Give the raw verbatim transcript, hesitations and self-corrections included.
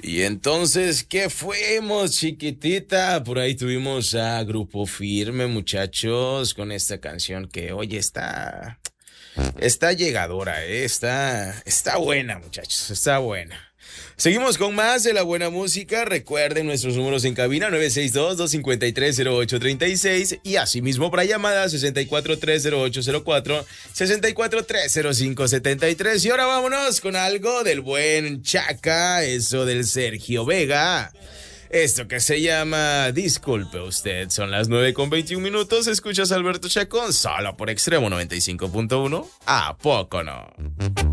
Y entonces, ¿qué fuimos, chiquitita? Por ahí tuvimos a Grupo Firme, muchachos, con esta canción que, oye, está, está llegadora, ¿eh? Está, está buena, muchachos, está buena. Seguimos con más de la buena música. Recuerden nuestros números en cabina nueve seis dos, dos cinco tres, cero ocho tres seis y asimismo para llamadas sesenta y cuatro tres cero ocho cero cuatro, sesenta y cuatro tres cero cinco setenta y tres. Y ahora vámonos con algo del buen Chaka, eso del Sergio Vega. Esto que se llama Disculpe Usted. Son las nueve con veintiún minutos. Escuchas a Alberto Chacón solo por Extremo noventa y cinco punto uno. ¿A poco no?